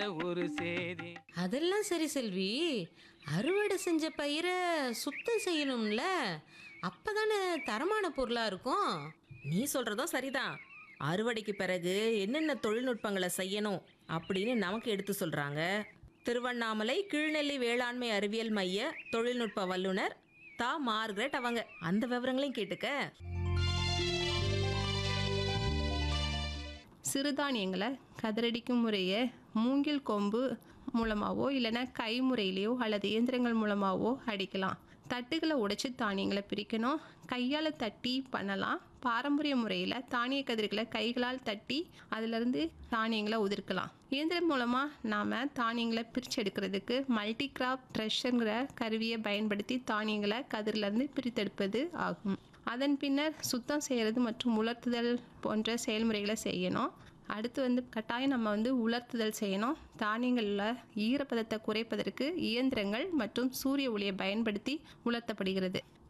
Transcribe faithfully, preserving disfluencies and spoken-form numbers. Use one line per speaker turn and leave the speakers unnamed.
ஒரு சேதி.
அதெல்லாம் சரி செல்வி, அறுவடை செஞ்ச பயிரை சுத்தம் செய்யணும்ல, அப்பதானே தரமான பொருளா இருக்கும்.
நீ சொல்றதும் சரிதான். அறுவடைக்கு பிறகு என்னென்ன தொழில்நுட்பங்களை செய்யணும் அப்படின்னு நமக்கு எடுத்து சொல்றாங்க. திருவண்ணாமலை கீழ்நெல்லி வேளாண்மை அறிவியல் மைய தொழில்நுட்ப வல்லுனர் தா மார்கரெட் அவங்க. அந்த விவரங்களையும் கேட்டுக்க.
சிறுதானியங்களை கதிரடிக்கும் முறையை மூங்கில் கொம்பு மூலமாகவோ இல்லைன்னா கை முறையிலையோ அல்லது இயந்திரங்கள் மூலமாகவோ அடிக்கலாம். தட்டுகளை உடைச்சி தானியங்களை பிரிக்கணும். கையால் தட்டி பண்ணலாம். பாரம்பரிய முறையில் தானிய கதிர்களை கைகளால் தட்டி அதிலிருந்து தானியங்களை உதிர்க்கலாம். இயந்திரம் மூலமாக நாம் தானியங்களை பிரித்து எடுக்கிறதுக்கு மல்டி கிராப் த்ரெஷருங்கிற கருவியை பயன்படுத்தி தானியங்களை கதிரிலிருந்து பிரித்தெடுப்பது ஆகும். அதன் பின்னர் சுத்தம் செய்கிறது மற்றும் உலர்த்துதல் போன்ற செயல்முறைகளை செய்யணும். அடுத்து வந்து கட்டாயம் நம்ம வந்து உலர்த்துதல் செய்யணும். தானியங்களில் ஈரப்பதத்தை குறைப்பதற்கு இயந்திரங்கள் மற்றும் சூரிய ஒளியை பயன்படுத்தி உலர்த்தப்படுகிறது.